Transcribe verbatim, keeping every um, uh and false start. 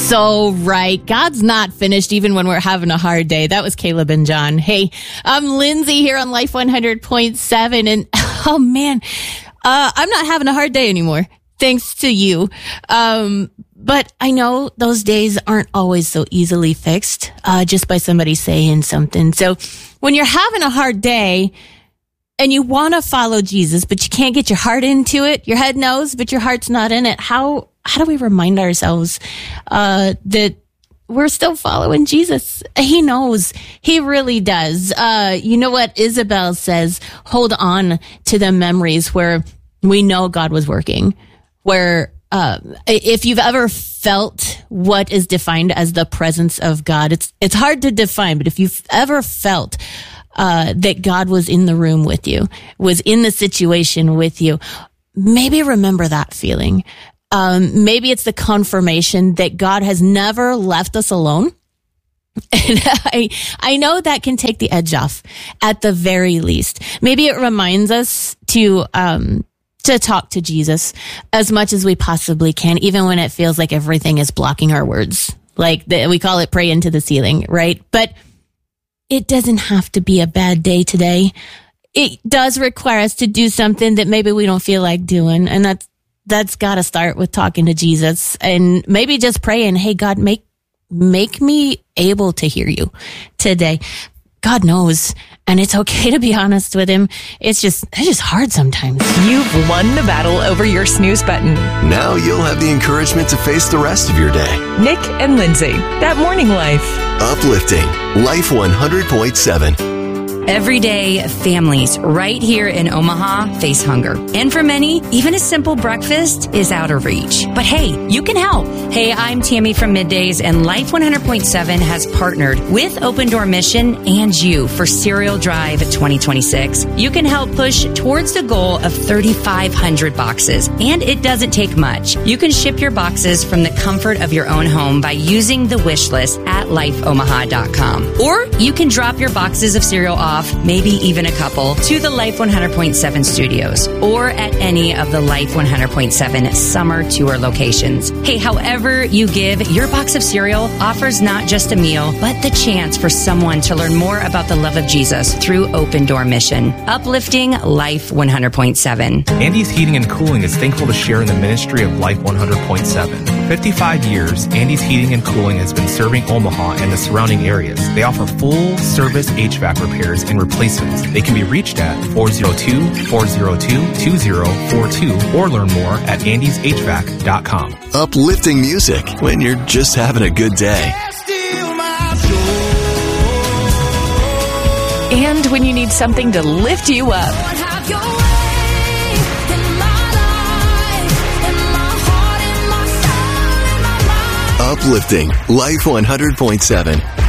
so right. God's not finished even when we're having a hard day. That was Caleb and John. Hey, I'm Lindsay here on Life one hundred point seven. And oh man, uh, I'm not having a hard day anymore. Thanks to you. Um, but I know those days aren't always so easily fixed, uh, just by somebody saying something. So when you're having a hard day and you want to follow Jesus, but you can't get your heart into it, your head knows, but your heart's not in it. How, how do we remind ourselves, uh, that we're still following Jesus? He knows. He really does. Uh, you know what Isabel says? Hold on to the memories where we know God was working, where, uh, if you've ever felt what is defined as the presence of God, it's, it's hard to define, but if you've ever felt, uh, that God was in the room with you, was in the situation with you, maybe remember that feeling. Um, maybe it's the confirmation that God has never left us alone. And I, I know that can take the edge off at the very least. Maybe it reminds us to, um, to talk to Jesus as much as we possibly can, even when it feels like everything is blocking our words. Like the, we call it pray into the ceiling, right? But it doesn't have to be a bad day today. It does require us to do something that maybe we don't feel like doing. And that's, that's got to start with talking to Jesus and maybe just praying, hey, God, make, make me able to hear you today. God knows. And it's okay to be honest with him. It's just, it's just hard sometimes. You've won the battle over your snooze button. Now you'll have the encouragement to face the rest of your day. Nick and Lindsay, That Morning Life. Uplifting Life one hundred point seven. Every day, families right here in Omaha face hunger. And for many, even a simple breakfast is out of reach. But hey, you can help. Hey, I'm Tammy from Middays, and Life one hundred point seven has partnered with Open Door Mission and you for Cereal Drive twenty twenty-six. You can help push towards the goal of thirty-five hundred boxes, and it doesn't take much. You can ship your boxes from the comfort of your own home by using the wish list at life omaha dot com. Or you can drop your boxes of cereal off, maybe even a couple, to the Life one hundred point seven studios or at any of the Life one hundred point seven summer tour locations. Hey, however you give, your box of cereal offers not just a meal, but the chance for someone to learn more about the love of Jesus through Open Door Mission. Uplifting Life one hundred point seven. Andy's Heating and Cooling is thankful to share in the ministry of Life one hundred point seven. For fifty-five years, Andy's Heating and Cooling has been serving Omaha and the surrounding areas. They offer full service H V A C repairs and replacements. They can be reached at four oh two, four oh two, two oh four two or learn more at andys h v a c dot com. Uplifting music when you're just having a good day. And when you need something to lift you up. Uplifting Life one hundred point seven.